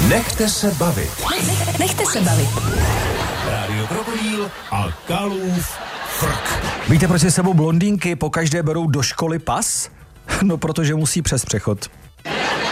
Nechte se bavit. Nechte se bavit. Rádio Krokodýl a Kalův frk. Víte, proč si sebou blondýnky pokaždé berou do školy pas? No, protože musí přes přechod.